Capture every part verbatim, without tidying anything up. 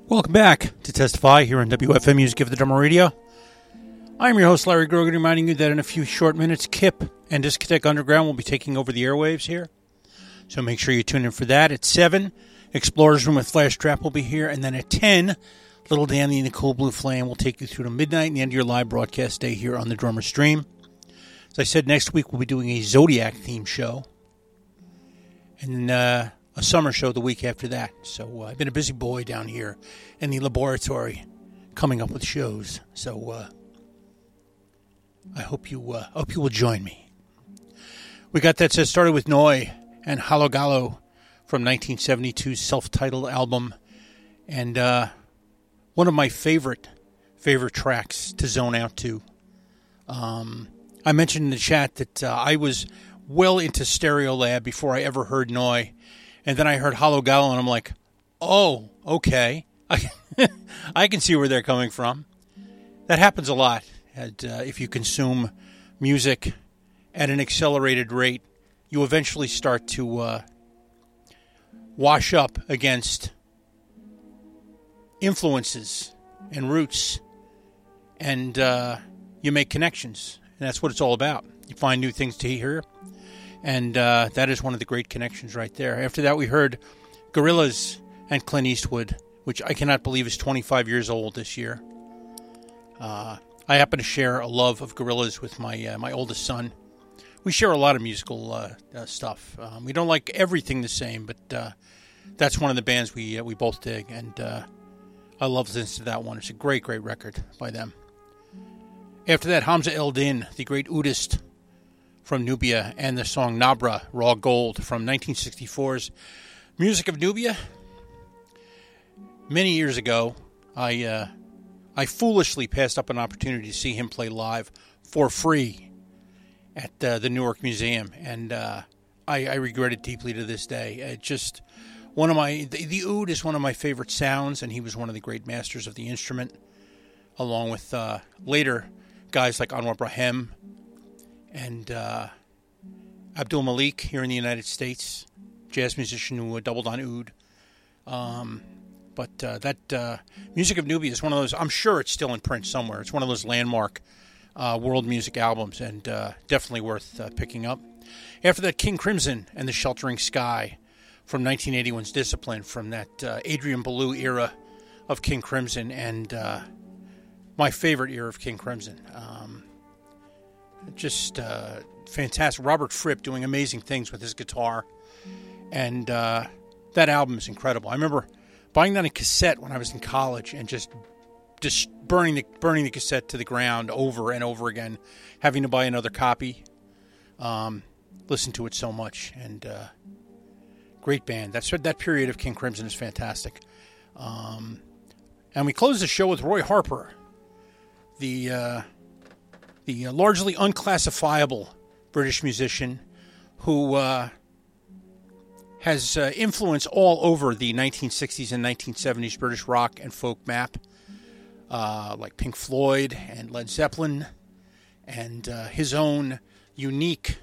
Welcome back to Testify here on W F M Music of the Drummer Radio. I'm your host, Larry Grogan, reminding you that in a few short minutes, Kip and Discotheque Underground will be taking over the airwaves here. So make sure you tune in for that. At seven, Explorers Room with Flash Trap will be here. And then at ten, Little Danny and the Cool Blue Flame will take you through to midnight and the end of your live broadcast day here on the Drummer Stream. As I said, next week we'll be doing a Zodiac theme show. And uh, a summer show the week after that. So uh, I've been a busy boy down here in the laboratory coming up with shows. So uh, I hope you uh, hope you will join me. We got that set started with Noi and Halo Gallo from nineteen seventy-two's self-titled album. And uh, one of my favorite, favorite tracks to zone out to. Um, I mentioned in the chat that uh, I was well into Stereolab before I ever heard Noi. And then I heard Halo Gallo, and I'm like, oh, okay. I, I can see where they're coming from. That happens a lot. And, uh, if you consume music at an accelerated rate, you eventually start to uh, wash up against influences and roots, and uh, you make connections. And that's what it's all about. You find new things to hear. And uh, that is one of the great connections right there. After that, we heard Gorillaz and Clint Eastwood, which I cannot believe is twenty-five years old this year. Uh, I happen to share a love of Gorillaz with my uh, my oldest son. We share a lot of musical uh, uh, stuff. Um, we don't like everything the same, but uh, that's one of the bands we uh, we both dig, and uh, I love listening to that one. It's a great, great record by them. After that, Hamza El Din, the great oudist from Nubia, and the song Nabra, Raw Gold, from nineteen sixty-four's Music of Nubia. Many years ago, I uh, I foolishly passed up an opportunity to see him play live for free at uh, the Newark Museum, and uh, I, I regret it deeply to this day. It just one of my the, the oud is one of my favorite sounds, and he was one of the great masters of the instrument, along with uh, later guys like Anwar Brahim and uh, Abdul Malik here in the United States, jazz musician who doubled on oud. Um, but uh, that uh, Music of Nubia is one of those, I'm sure it's still in print somewhere. It's one of those landmark uh, world music albums, and uh, definitely worth uh, picking up. After that, King Crimson and the Sheltering Sky from nineteen eighty-one's Discipline, from that uh, Adrian Belew era of King Crimson, and uh, my favorite era of King Crimson. Um, just uh, fantastic. Robert Fripp doing amazing things with his guitar, and uh, that album is incredible. I remember buying that on cassette when I was in college, and just just burning the burning the cassette to the ground over and over again, having to buy another copy. Um, listen to it so much, and uh, great band. That's that period of King Crimson is fantastic. Um, and we close the show with Roy Harper, the uh, the largely unclassifiable British musician who uh, has uh, influence all over the nineteen sixties and nineteen seventies British rock and folk map, uh, like Pink Floyd and Led Zeppelin, and uh, his own unique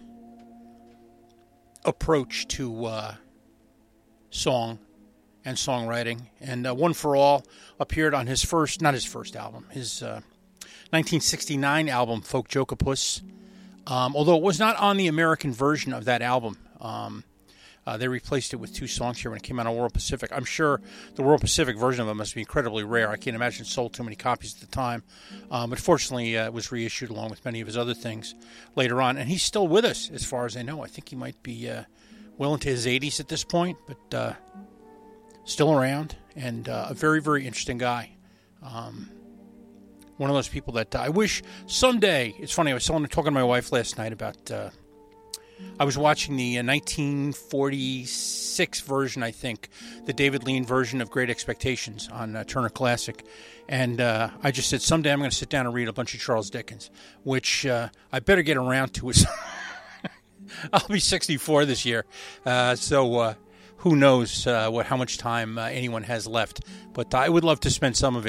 approach to uh, song and songwriting. And uh, One for All appeared on his first, not his first album, his uh, nineteen sixty-nine album, Folk Jokopus, um, although it was not on the American version of that album. Um, uh, they replaced it with two songs here when it came out on World Pacific. I'm sure the World Pacific version of it must be incredibly rare. I can't imagine it sold too many copies at the time. Um, but fortunately, uh, it was reissued along with many of his other things later on. And he's still with us, as far as I know. I think he might be uh, well into his eighties at this point, but uh, still around, and uh, a very, very interesting guy. Um, one of those people that uh, I wish someday, it's funny, I was talking to my wife last night about, uh, I was watching the uh, nineteen forty-six version, I think, the David Lean version of Great Expectations on uh, Turner Classic, and uh, I just said, someday I'm going to sit down and read a bunch of Charles Dickens, which uh, I better get around to. I'll be sixty-four this year, uh, so uh, who knows uh, what how much time uh, anyone has left, but I would love to spend some of it